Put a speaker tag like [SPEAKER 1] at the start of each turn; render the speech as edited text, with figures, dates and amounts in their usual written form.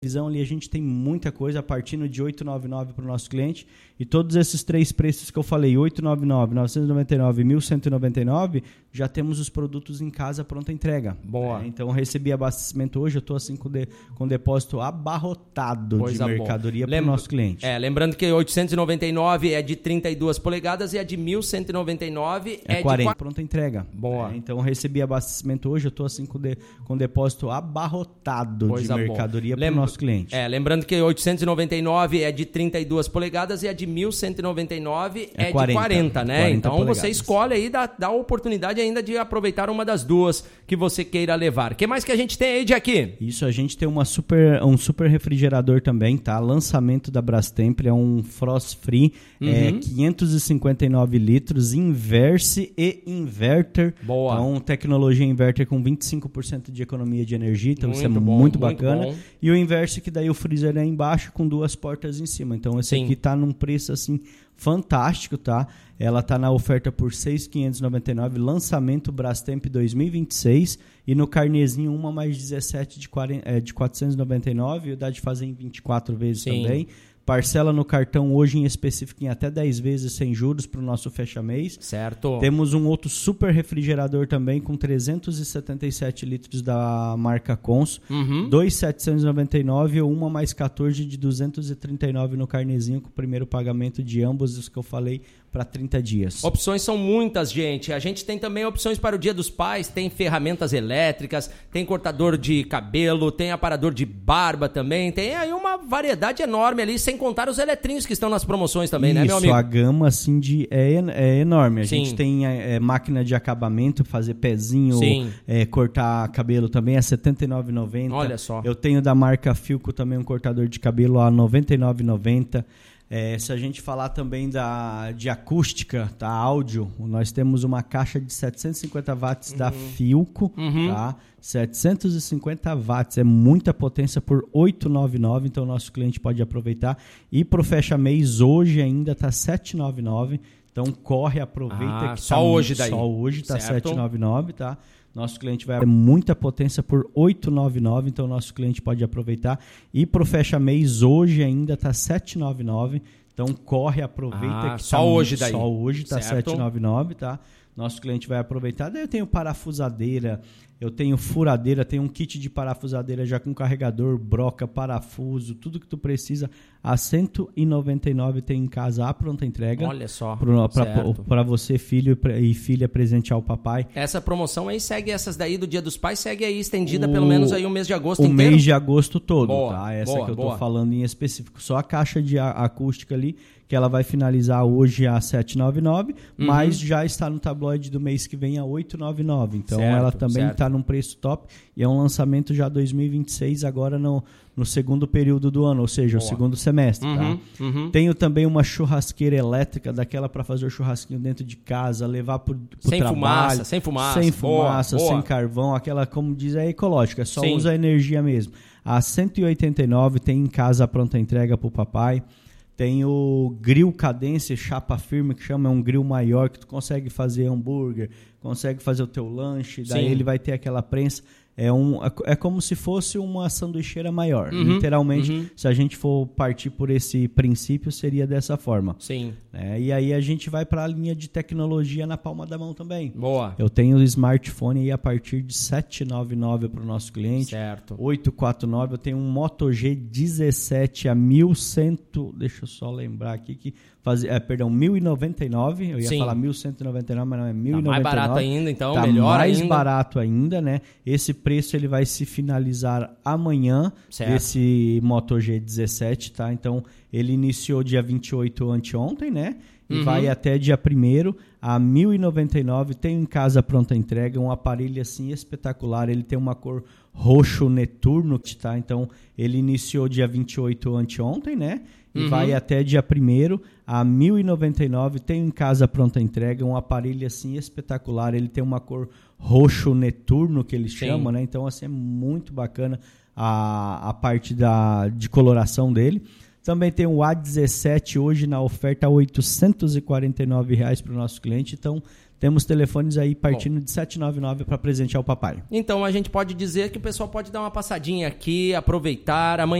[SPEAKER 1] Visão ali a gente tem muita coisa partindo de 899 para o nosso cliente, e todos esses três preços que eu falei, 899, 999 e 1199, já temos os produtos em casa pronta entrega.
[SPEAKER 2] Boa.
[SPEAKER 1] Então eu recebi abastecimento hoje, eu estou assim com depósito abarrotado
[SPEAKER 2] coisa
[SPEAKER 1] de mercadoria para o nosso cliente.
[SPEAKER 2] Lembrando que 899 é de 32 polegadas e a de 1199 é
[SPEAKER 1] 40
[SPEAKER 2] de
[SPEAKER 1] pronta entrega.
[SPEAKER 2] Boa.
[SPEAKER 1] Então eu recebi abastecimento hoje, eu estou assim com depósito abarrotado
[SPEAKER 2] coisa
[SPEAKER 1] de mercadoria para o nosso cliente.
[SPEAKER 2] Lembrando que 899 é de 32 polegadas e a de 1199 é de 40, né? 40 então polegadas. Você escolhe aí, dá a oportunidade ainda de aproveitar uma das duas que você queira levar. O que mais que a gente tem aí, Jack?
[SPEAKER 1] Isso, a gente tem um super refrigerador também, tá? Lançamento da Brastemp, é um frost free, 559 litros, inverse e inverter.
[SPEAKER 2] Boa.
[SPEAKER 1] Então, tecnologia inverter com 25% de economia de energia, então isso é muito bacana.
[SPEAKER 2] Bom.
[SPEAKER 1] E o inverse que daí o freezer é embaixo com duas portas em cima. Então esse aqui tá num preço assim fantástico, tá? Ela tá na oferta por 6.599, lançamento Brastemp 2026, e no carnezinho uma mais 17 de 499, dá de fazer em 24 vezes também. Parcela no cartão hoje em específico em até 10 vezes sem juros para o nosso fecha-mês.
[SPEAKER 2] Certo.
[SPEAKER 1] Temos um outro super refrigerador também com 377 litros da marca Consul. 2.799 ou uma mais 14 de 239 no carnezinho, com o primeiro pagamento de ambos os que eu falei para 30 dias.
[SPEAKER 2] Opções são muitas, gente. A gente tem também opções para o Dia dos Pais, tem ferramentas elétricas, tem cortador de cabelo, tem aparador de barba também, tem aí uma variedade enorme ali, sem contar os eletrinhos que estão nas promoções também, né, meu amigo?
[SPEAKER 1] Isso, a gama assim é enorme. A gente tem máquina de acabamento, fazer pezinho, cortar cabelo também a R$ 79,90.
[SPEAKER 2] Olha só.
[SPEAKER 1] Eu tenho da marca Filco também um cortador de cabelo a R$ 99,90. Se a gente falar também de acústica, tá? Áudio, nós temos uma caixa de 750 watts da Filco, tá? 750 watts, é muita potência por R$ 899, então o nosso cliente pode aproveitar. E pro fecha mês hoje ainda tá R$ 799, então corre, aproveita. Que
[SPEAKER 2] só hoje daí.
[SPEAKER 1] Só hoje tá R$ 799, tá? Nosso cliente vai ter muita potência por R$ 899, então o nosso cliente pode aproveitar. E pro fecha mês hoje ainda tá R$ 799, então corre, aproveita. Que
[SPEAKER 2] só hoje daí.
[SPEAKER 1] Só hoje tá R$ 799, tá? Nosso cliente vai aproveitar. Daí eu tenho parafusadeira, eu tenho furadeira, tenho um kit de parafusadeira já com carregador, broca, parafuso, tudo que tu precisa. A R$ 199 tem em casa a pronta entrega.
[SPEAKER 2] Olha só.
[SPEAKER 1] Para você, filho e filha, presentear o papai.
[SPEAKER 2] Essa promoção aí segue essas daí do Dia dos Pais, segue aí estendida pelo menos aí o mês de agosto inteiro.
[SPEAKER 1] O mês de agosto todo,
[SPEAKER 2] boa,
[SPEAKER 1] tá? Essa
[SPEAKER 2] boa,
[SPEAKER 1] que eu tô falando em específico. Só a caixa de acústica ali, que ela vai finalizar hoje a R$ 799, mas já está no tabloide do mês que vem a R$ 899. Então ela também está num preço top, e é um lançamento já 2026, agora no segundo período do ano, ou seja, o segundo semestre. Tá? Tenho também uma churrasqueira elétrica, daquela para fazer o churrasquinho dentro de casa, levar pro trabalho. Sem fumaça, sem carvão, aquela, como diz, é ecológica, só usa energia mesmo. A R$ 189 tem em casa a pronta entrega pro papai. Tem o grill Cadência, chapa firme, que chama, é um grill maior, que tu consegue fazer hambúrguer, consegue fazer o teu lanche, daí ele vai ter aquela prensa. É como se fosse uma sanduicheira maior. Literalmente, se a gente for partir por esse princípio, seria dessa forma.
[SPEAKER 2] Sim.
[SPEAKER 1] E aí a gente vai para a linha de tecnologia na palma da mão também.
[SPEAKER 2] Boa.
[SPEAKER 1] Eu tenho o smartphone aí a partir de R$ 799 para o nosso cliente.
[SPEAKER 2] Certo.
[SPEAKER 1] 849. Eu tenho um Moto G17 a 1.100... Deixa eu só lembrar aqui que... 1.099. Eu ia falar 1.199, mas não é 1.099. Tá mais
[SPEAKER 2] barato ainda, então,
[SPEAKER 1] tá
[SPEAKER 2] melhor
[SPEAKER 1] mais
[SPEAKER 2] ainda.
[SPEAKER 1] Barato ainda, né? Esse preço ele vai se finalizar amanhã, desse Moto G17, tá? Então, ele iniciou dia 28 anteontem, né? E vai até dia 1º a R$ 1.099. Tem em casa pronta entrega, um aparelho assim espetacular. Ele tem uma cor roxo neturno, tá? Então, ele iniciou dia 28 anteontem, né? E vai até dia 1º a R$ 1.099. Tem em casa pronta entrega, um aparelho assim espetacular. Ele tem uma cor roxo neturno, que eles chamam, né? Então, assim, é muito bacana a parte de coloração dele. Também tem o A17 hoje na oferta a R$ 849 para o nosso cliente. Então, temos telefones aí partindo de R$ 799 para presentear o papai.
[SPEAKER 2] Então, a gente pode dizer que o pessoal pode dar uma passadinha aqui, aproveitar. Amanhã